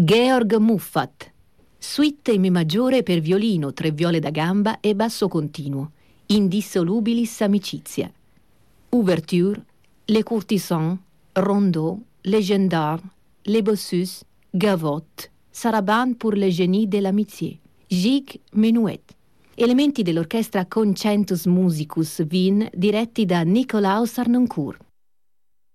Georg Muffat. Suite in Mi maggiore per violino, 3 viole da gamba e basso continuo. Indissolubilis amicizia. Ouverture, Les Courtisans, Rondeau, Légendaire, Les Bossus, Gavotte, Sarabande pour le génie de l'amitié, Gigue, Menuet. Elementi dell'orchestra Concentus Musicus Wien diretti da Nikolaus Harnoncourt.